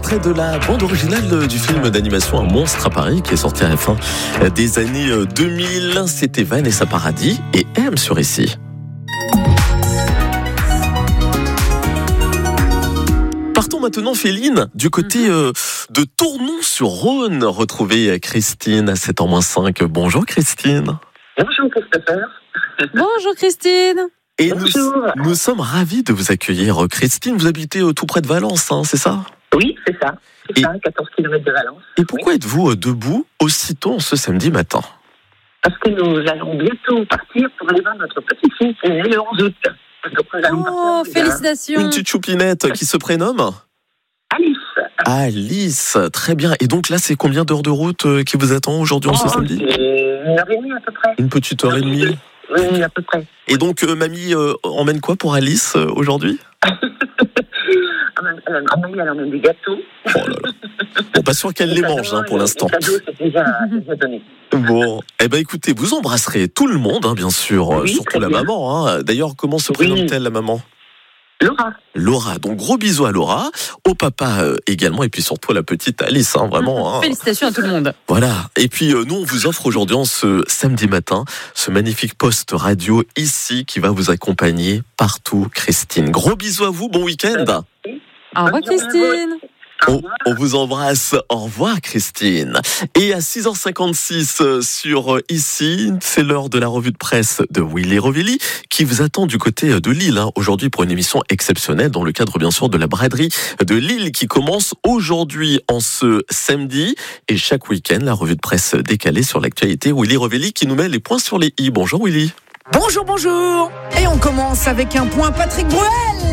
extrait de la bande originale du film d'animation Un monstre à Paris qui est sorti à la fin des années 2000. C'était Vanessa Paradis et M sur ici. Partons maintenant, Féline, du côté de Tournon-sur-Rhône. Retrouver Christine à 7h-5. Bonjour Christine. Bonjour Christopher. Bonjour Christine. Et nous sommes ravis de vous accueillir. Christine, vous habitez tout près de Valence, hein, c'est ça ? Oui, c'est ça. C'est ça, 14 km de Valence. Et pourquoi êtes-vous debout aussitôt ce samedi matin ? Parce que nous allons bientôt partir pour aller voir notre petite-fille qui est née le 11 août. Donc, nous allons partir, félicitations. Une petite choupinette qui se prénomme Alice. Alice, très bien. Et donc là, c'est combien d'heures de route qui vous attend aujourd'hui ce samedi ? C'est 1h30 à peu près. Une petite heure et demie. Oui, à peu près. Et donc, mamie emmène quoi pour Alice aujourd'hui ? Mamie, elle emmène des gâteaux. Oh là là. Bon, pas sûr qu'elle les mange pour l'instant. Les cadeaux, c'est déjà donné. Bon, écoutez, vous embrasserez tout le monde, bien sûr, oui, surtout la maman. D'ailleurs, comment se prénomme-t-elle la maman ? Laura, donc gros bisous à Laura, au papa également, et puis surtout à la petite Alice, vraiment. Félicitations à tout le monde. Voilà, et puis nous on vous offre aujourd'hui, ce samedi matin, ce magnifique poste radio ici qui va vous accompagner partout, Christine. Gros bisous à vous, bon week-end. Au revoir Christine. On vous embrasse. Au revoir Christine. Et à 6h56 sur ici, c'est l'heure de la revue de presse de Willy Rovelli qui vous attend du côté de Lille aujourd'hui pour une émission exceptionnelle dans le cadre bien sûr de la braderie de Lille qui commence aujourd'hui en ce samedi et chaque week-end la revue de presse décalée sur l'actualité. Willy Rovelli qui nous met les points sur les i. Bonjour Willy. Bonjour. Et on commence avec un point Patrick Bruel.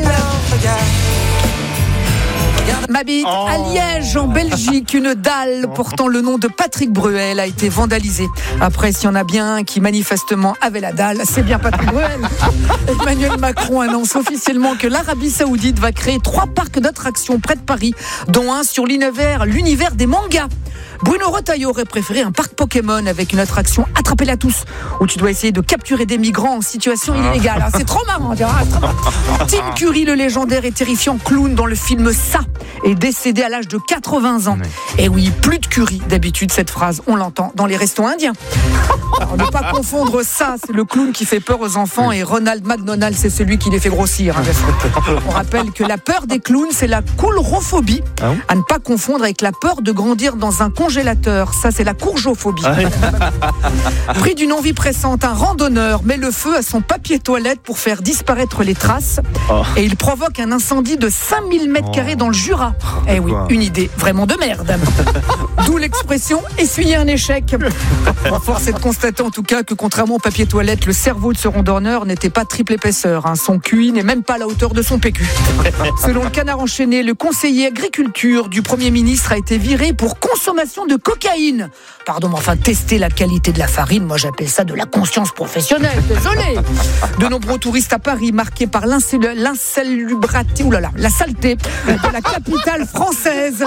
M'habite à Liège, en Belgique. Une dalle portant le nom de Patrick Bruel a été vandalisée. Après, s'il y en a bien un qui manifestement avait la dalle, c'est bien Patrick Bruel. Emmanuel Macron annonce officiellement que l'Arabie Saoudite va créer 3 parcs d'attractions près de Paris, dont un sur l'univers des mangas. Bruno Retailleau aurait préféré un parc Pokémon avec une attraction Attrapez-la tous, où tu dois essayer de capturer des migrants en situation illégale. C'est trop marrant. Tim Curry, le légendaire et terrifiant clown dans le film Ça, est décédé à l'âge de 80 ans. Et oui, plus de curry. D'habitude, cette phrase, on l'entend dans les restos indiens. Alors, ne pas confondre Ça, c'est le clown qui fait peur aux enfants, et Ronald McDonald, c'est celui qui les fait grossir. On rappelle que la peur des clowns, c'est la coulrophobie. À ne pas confondre avec la peur de grandir dans un congélateur. Ça, c'est la courgeophobie. Pris d'une envie pressante, un randonneur met le feu à son papier toilette pour faire disparaître les traces. Et il provoque un incendie de 5000 m² dans le Jura. Eh oui, une idée vraiment de merde. D'où l'expression essuyer un échec. Force est de constater en tout cas que contrairement au papier toilette, le cerveau de ce randonneur n'était pas triple épaisseur. Son QI n'est même pas à la hauteur de son PQ. Selon le Canard enchaîné, le conseiller agriculture du Premier ministre a été viré pour consommation de cocaïne. Pardon, mais enfin, tester la qualité de la farine, moi j'appelle ça de la conscience professionnelle, désolé. De nombreux touristes à Paris marqués par l'insalubrité, la saleté de la capitale française.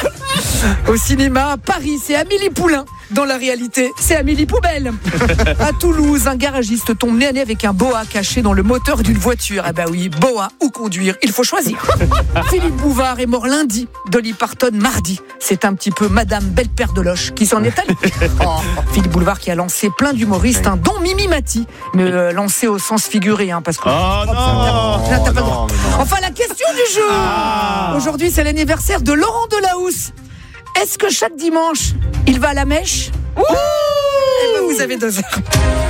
Au cinéma, à Paris, c'est Amélie Poulain. Dans la réalité, c'est Amélie Poubelle. À Toulouse, un garagiste tombe nez à nez avec un boa caché dans le moteur d'une voiture. Eh ben oui, boa ou conduire, il faut choisir. Philippe Bouvard est mort lundi, Dolly Parton mardi. C'est un petit peu Madame Belle-Père de Loche qui s'en est allée. Philippe Bouvard qui a lancé plein d'humoristes, dont Mimi Mati, mais lancé au sens figuré, parce que... Là, t'as pas le droit. Enfin, la question du jour. Aujourd'hui, c'est l'anniversaire de Laurent Delahousse. Est-ce que chaque dimanche, il va à la mèche ? Eh ben, vous avez 2 heures.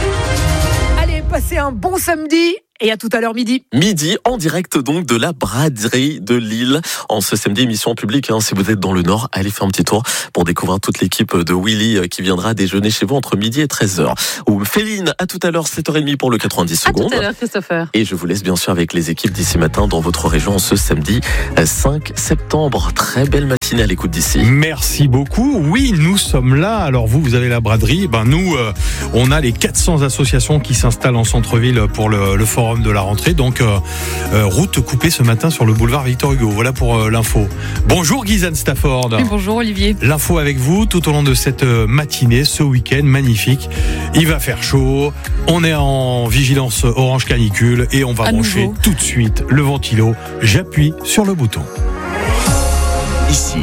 Allez, passez un bon samedi. Et à tout à l'heure midi. Midi, en direct donc de la braderie de Lille. En ce samedi, émission publique, si vous êtes dans le Nord, allez faire un petit tour pour découvrir toute l'équipe de Willy qui viendra déjeuner chez vous entre midi et 13h. Ou Féline, à tout à l'heure, 7h30 pour le 90 secondes. À tout à l'heure, Christopher. Et je vous laisse bien sûr avec les équipes d'ici matin dans votre région ce samedi 5 septembre. Très belle matinée à l'écoute d'ici. Merci beaucoup. Oui, nous sommes là. Alors vous avez la braderie. Nous, on a les 400 associations qui s'installent en centre-ville pour le forum de la rentrée, donc route coupée ce matin sur le boulevard Victor Hugo. Voilà pour l'info. Bonjour Guysanne Stafford. Oui, bonjour Olivier. L'info avec vous tout au long de cette matinée, ce week-end magnifique. Il va faire chaud, on est en vigilance orange canicule et on va brancher tout de suite le ventilo. J'appuie sur le bouton. Ici.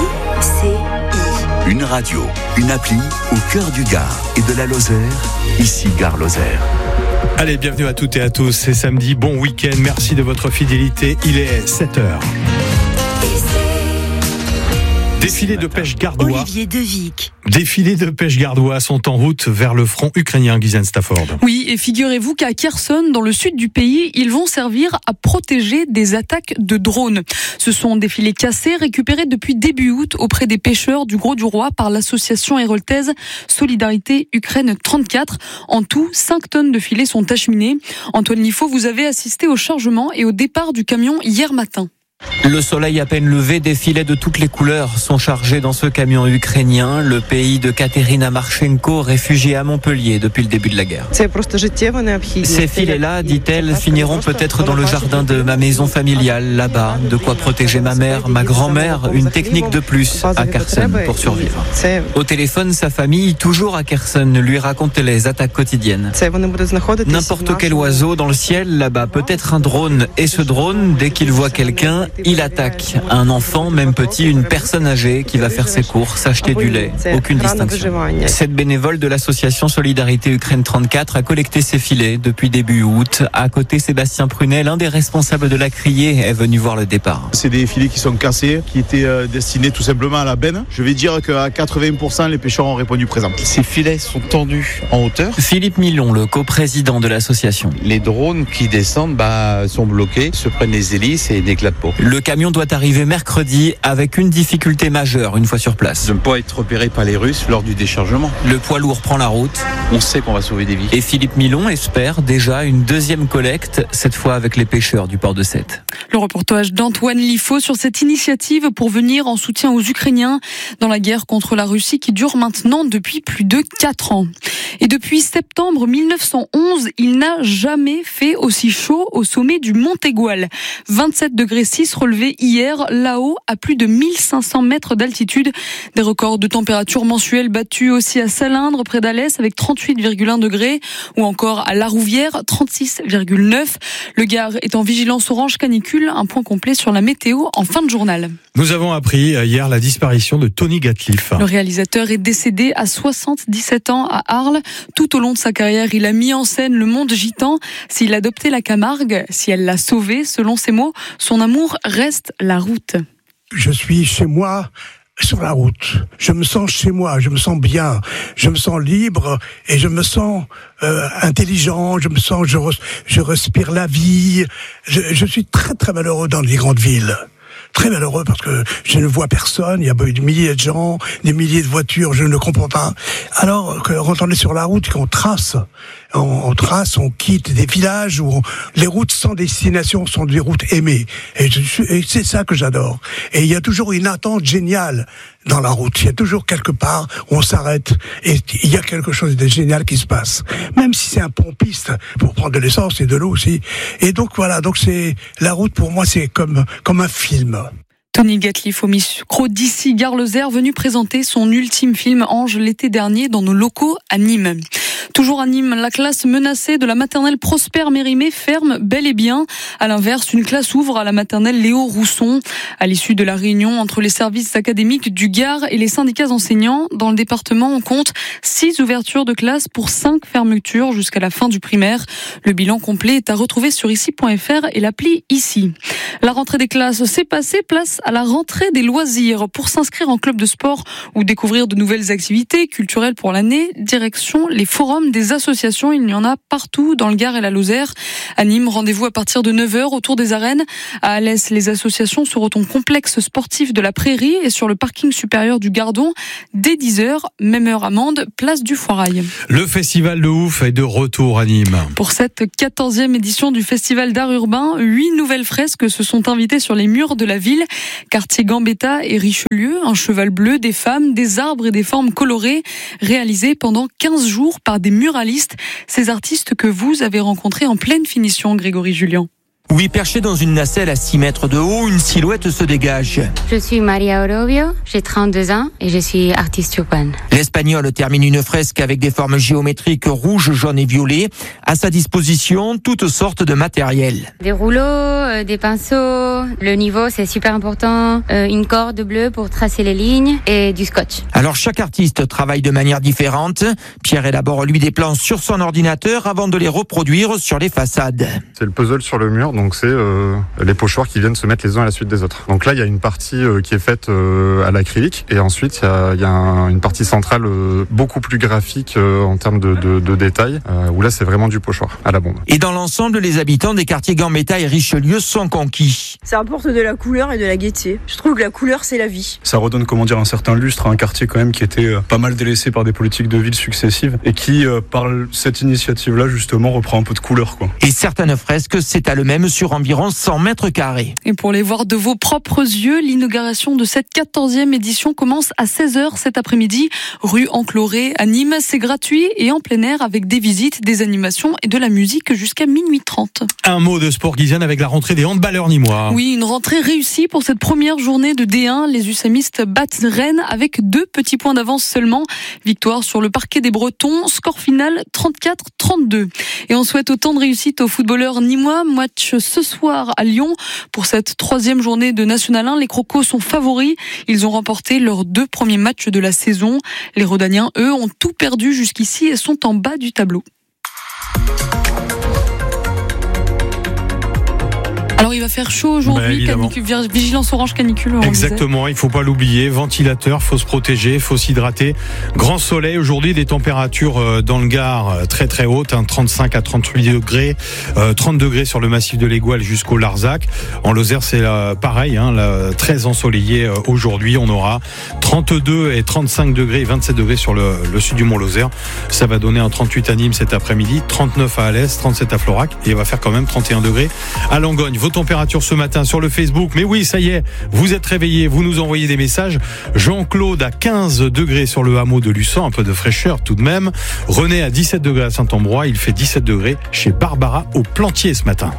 Une radio, une appli au cœur du Gard et de la Lozère. Ici Gare Lozère. Allez, bienvenue à toutes et à tous. C'est samedi, bon week-end. Merci de votre fidélité. Il est 7h. Défilés de pêche gardois. Olivier Devic. Défilés de pêche gardois sont en route vers le front ukrainien, Ghislaine Stafford. Oui, et figurez-vous qu'à Kherson, dans le sud du pays, ils vont servir à protéger des attaques de drones. Ce sont des filets cassés récupérés depuis début août auprès des pêcheurs du Gros du Roi par l'association héroltaise Solidarité Ukraine 34. En tout, 5 tonnes de filets sont acheminés. Antoine Liffaut, vous avez assisté au chargement et au départ du camion hier matin. Le soleil à peine levé, des filets de toutes les couleurs sont chargés dans ce camion ukrainien, le pays de Katerina Marchenko, réfugiée à Montpellier depuis le début de la guerre. Ces filets-là, dit-elle, finiront peut-être dans le jardin de ma maison familiale, là-bas. De quoi protéger ma mère, ma grand-mère, une technique de plus à Kherson pour survivre. Au téléphone, sa famille, toujours à Kherson, lui raconte les attaques quotidiennes. N'importe quel oiseau dans le ciel, là-bas, peut-être un drone. Et ce drone, dès qu'il voit quelqu'un, il attaque un enfant, même petit, une personne âgée qui va faire ses courses, acheter du lait. Aucune distinction. Cette bénévole de l'association Solidarité Ukraine 34 a collecté ses filets depuis début août. À côté, Sébastien Prunet, l'un des responsables de la criée, est venu voir le départ. C'est des filets qui sont cassés, qui étaient destinés tout simplement à la benne. Je vais dire qu'à 80%, les pêcheurs ont répondu présent. Ces filets sont tendus en hauteur. Philippe Milon, le coprésident de l'association. Les drones qui descendent sont bloqués, se prennent les hélices et n'éclatent pas. Le camion doit arriver mercredi avec une difficulté majeure une fois sur place. De ne pas être repéré par les Russes lors du déchargement. Le poids lourd prend la route. On sait qu'on va sauver des vies. Et Philippe Milon espère déjà une deuxième collecte, cette fois avec les pêcheurs du port de Sète. Le reportage d'Antoine Liffaut sur cette initiative pour venir en soutien aux Ukrainiens dans la guerre contre la Russie qui dure maintenant depuis plus de 4 ans. Et depuis septembre 1911, il n'a jamais fait aussi chaud au sommet du Mont Aigoual. 27,6 degrés relevés hier, là-haut, à plus de 1500 mètres d'altitude. Des records de température mensuelle battus aussi à Salindre, près d'Alès, avec 38,1 degrés, ou encore à La Rouvière, 36,9. Le Gard est en vigilance orange canicule, un point complet sur la météo en fin de journal. Nous avons appris hier la disparition de Tony Gatliff. Le réalisateur est décédé à 77 ans à Arles. Tout au long de sa carrière, il a mis en scène le monde gitan. S'il adoptait la Camargue, si elle l'a sauvé, selon ses mots, son amour reste la route. Je suis chez moi sur la route. Je me sens chez moi, je me sens bien, je me sens libre et je me sens intelligent, je respire la vie. Je suis très très malheureux dans les grandes villes. Très malheureux parce que je ne vois personne, il y a des milliers de gens, des milliers de voitures, je ne comprends pas. Alors quand on est sur la route, qu'on trace, on quitte des villages où les routes sans destination sont des routes aimées. Et c'est ça que j'adore. Et il y a toujours une attente géniale dans la route. Il y a toujours quelque part où on s'arrête et il y a quelque chose de génial qui se passe. Même si c'est un pompiste pour prendre de l'essence et de l'eau aussi. Et donc voilà, c'est la route pour moi c'est comme un film. Tony Gatliff au micro d'ici Gare Lozère, venu présenter son ultime film Ange l'été dernier dans nos locaux à Nîmes. Toujours à Nîmes, la classe menacée de la maternelle Prosper Mérimée ferme bel et bien. À l'inverse, une classe ouvre à la maternelle Léo Rousson. À l'issue de la réunion entre les services académiques du Gard et les syndicats enseignants, dans le département, on compte 6 ouvertures de classes pour 5 fermetures jusqu'à la fin du primaire. Le bilan complet est à retrouver sur ici.fr et l'appli Ici. La rentrée des classes s'est passée, place à la rentrée des loisirs. Pour s'inscrire en club de sport ou découvrir de nouvelles activités culturelles pour l'année, direction les forums des associations. Il y en a partout dans le Gard et la Lozère. À Nîmes, rendez-vous à partir de 9h autour des arènes. À Alès, les associations seront au complexe sportif de la Prairie et sur le parking supérieur du Gardon dès 10h. Même heure à Mende, place du Foirail. Le festival de ouf est de retour à Nîmes. Pour cette 14e édition du festival d'art urbain, 8 nouvelles fresques se sont invitées sur les murs de la ville. Quartier Gambetta et Richelieu, un cheval bleu, des femmes, des arbres et des formes colorées, réalisées pendant 15 jours par des muralistes. Ces artistes que vous avez rencontrés en pleine finition, Grégory Julien. Oui, perché dans une nacelle à 6 mètres de haut, une silhouette se dégage. Je suis Maria Orobio, j'ai 32 ans et je suis artiste urbaine. L'Espagnol termine une fresque avec des formes géométriques rouges, jaunes et violets. À sa disposition, toutes sortes de matériel. Des rouleaux, des pinceaux, le niveau c'est super important, une corde bleue pour tracer les lignes et du scotch. Alors chaque artiste travaille de manière différente. Pierre élabore lui des plans sur son ordinateur avant de les reproduire sur les façades. C'est le puzzle sur le mur, donc c'est les pochoirs qui viennent se mettre les uns à la suite des autres. Donc là il y a une partie qui est faite à l'acrylique et ensuite il y a une partie centrale beaucoup plus graphique en termes de détails où là c'est vraiment du pochoir à la bombe. Et dans l'ensemble, les habitants des quartiers Gambetta et Richelieu sont conquis. Ça apporte de la couleur et de la gaieté. Je trouve que la couleur c'est la vie. Ça redonne un certain lustre à un quartier quand même qui était pas mal délaissé par des politiques de ville successives et qui par cette initiative-là justement reprend un peu de couleur quoi. Et certaines fresques s'étalent même sur environ 100 mètres carrés. Et pour les voir de vos propres yeux, l'inauguration de cette 14e édition commence à 16h cet après-midi, rue Encloré à Nîmes. C'est gratuit et en plein air avec des visites, des animations et de la musique jusqu'à minuit 30. Un mot de sport, Guysiane, avec la rentrée des handballeurs nîmois. Oui, une rentrée réussie pour cette première journée de D1. Les USAMistes battent Rennes avec 2 petits points d'avance seulement. Victoire sur le parquet des Bretons, score final 34-32. Et on souhaite autant de réussite aux footballeurs nîmois. Match ce soir à Lyon. Pour cette 3e journée de National 1, les Crocos sont favoris. Ils ont remporté leurs 2 premiers matchs de la saison. Les Rodaniens, eux, ont tout perdu jusqu'ici et sont en bas du tableau. Alors il va faire chaud aujourd'hui, vigilance orange canicule. Exactement, il faut pas l'oublier, ventilateur, faut se protéger, faut s'hydrater. Grand soleil aujourd'hui, des températures dans le Gard très très hautes, 35 à 38 degrés, 30 degrés sur le massif de l'Égoile jusqu'au Larzac. En Lozère c'est pareil, très ensoleillé aujourd'hui, on aura 32 et 35 degrés et 27 degrés sur le sud du Mont-Lozère. Ça va donner un 38 à Nîmes cet après-midi, 39 à Alès, 37 à Florac et il va faire quand même 31 degrés à Langogne. Vos températures ce matin sur le Facebook. Mais oui, ça y est, vous êtes réveillés, vous nous envoyez des messages. Jean-Claude à 15 degrés sur le hameau de Luçon, un peu de fraîcheur tout de même. René à 17 degrés à Saint-Ambrois, il fait 17 degrés chez Barbara au Plantier ce matin.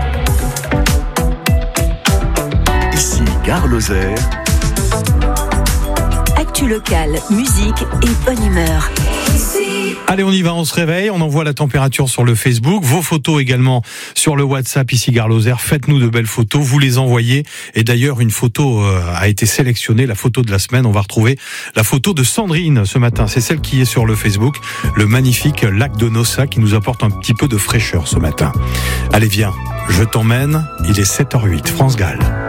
Ici Gare Lozère. Actu locale, musique et bonne humeur. Allez, on y va, on se réveille, on envoie la température sur le Facebook, vos photos également sur le WhatsApp ici Gare Lozère. Faites-nous de belles photos, vous les envoyez. Et d'ailleurs, une photo a été sélectionnée, la photo de la semaine. On va retrouver la photo de Sandrine ce matin. C'est celle qui est sur le Facebook, le magnifique lac de Nossa qui nous apporte un petit peu de fraîcheur ce matin. Allez, viens, je t'emmène. Il est 7h08, France Gall.